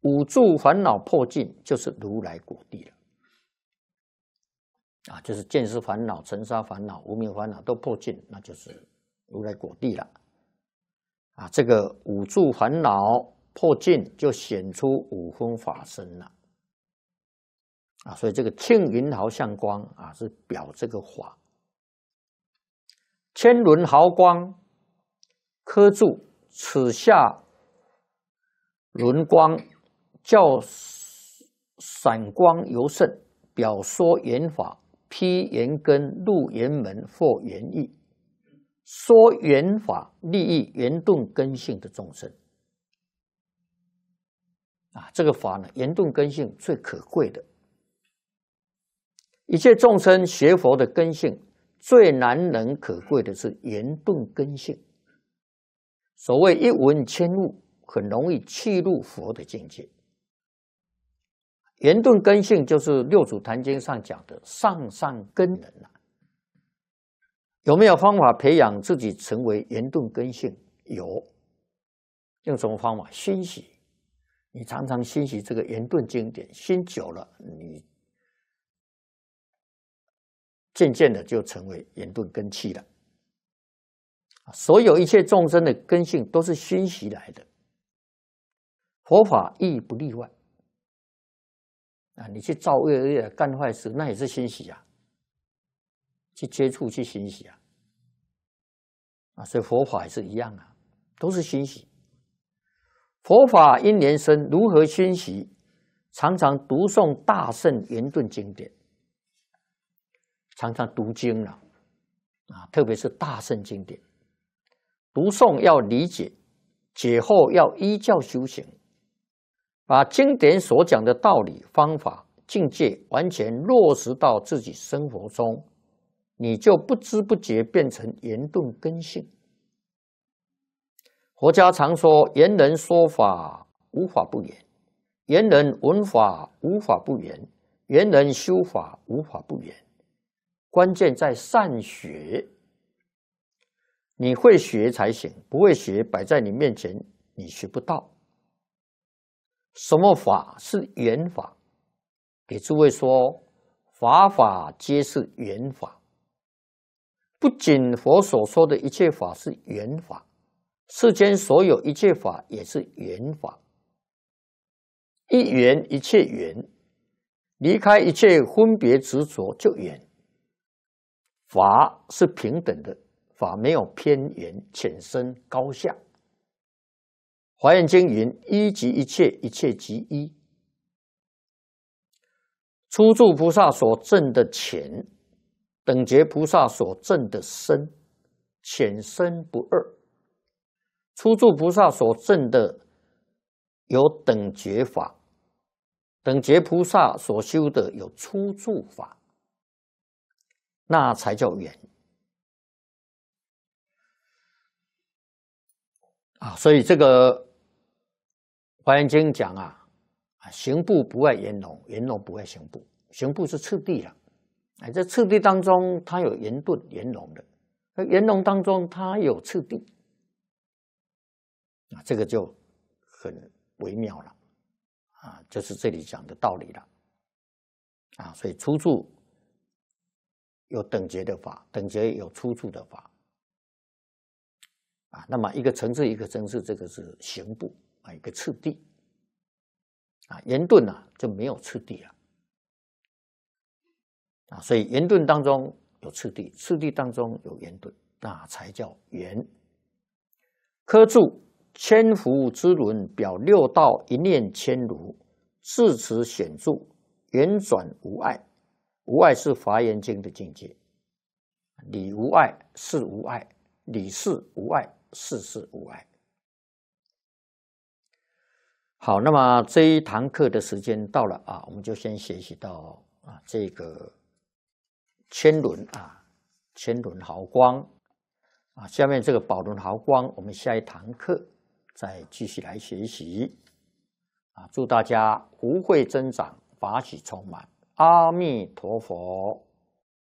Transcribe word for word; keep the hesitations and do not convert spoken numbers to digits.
五住烦恼破尽，就是如来果地了。啊，就是见思烦恼、尘沙烦恼、无明烦恼都破尽，那就是如来果地了。啊，这个五住烦恼破尽，就显出五分法身了。啊，所以这个庆云毫相光啊，是表这个法。千轮毫光刻住此下轮光，较闪光尤甚，表说缘法，披缘根，入缘门，获缘义，说缘法利益圆顿根性的众生。啊，这个法呢，圆顿根性最可贵的。一切众生学佛的根性，最难能可贵的是圆顿根性。所谓一闻千悟，很容易契入佛的境界。圆顿根性就是六祖坛经上讲的上上根人啊。有没有方法培养自己成为圆顿根性？有。用什么方法？熏习。你常常熏习这个圆顿经典，熏久了，你渐渐的就成为圆顿根器了。所有一切众生的根性都是熏习来的，佛法亦不例外。啊，你去造恶业、干坏事，那也是熏习啊，去接触、去熏习啊。啊，所以佛法也是一样啊，都是熏习。佛法因缘生，如何熏习？常常读诵大圣圆顿经典，常常读经了啊，特别是大圣经典。读诵要理解，解后要依教修行，把经典所讲的道理、方法、境界完全落实到自己生活中，你就不知不觉变成圆顿根性。佛家常说，圆人说法无法不圆，圆人闻法无法不圆，圆人修法无法不圆。关键在善学。你会学才行，不会学摆在你面前，你学不到。什么法是圆法？给诸位说，法法皆是圆法。不仅佛所说的一切法是圆法，世间所有一切法也是圆法。一圆一切圆，离开一切分别执着就圆。法是平等的。法没有偏圆、浅深、高下。华严经云：一即一切，一切即一。初住菩萨所证的浅，等觉菩萨所证的深，浅深不二。初住菩萨所证的有等觉法，等觉菩萨所修的有初住法，那才叫圆。啊，所以这个《华严经》讲啊，行部不外圆融，圆融不外行部。行部是次第了，哎，在次第当中，它有圆顿、圆融的；在圆融当中，它有次第。啊，这个就很微妙了，啊，就是这里讲的道理了。啊，所以初住有等觉的法，等觉有初住的法。啊，那么一个层次一个层次，这个是行部啊，一个次第啊，圆顿啊就没有次第了啊，所以圆顿当中有次第，次第当中有圆顿，那才叫圆。科注千福之轮，表六道一念千如，至此显著，圆转无碍。无碍是华严经的境界，理无碍，事无碍，理事无碍。事事无碍。好，那么这一堂课的时间到了啊，我们就先学习到啊这个千轮啊，千轮毫光啊，下面这个宝轮毫光，我们下一堂课再继续来学习啊。祝大家福慧增长，法喜充满，阿弥陀佛。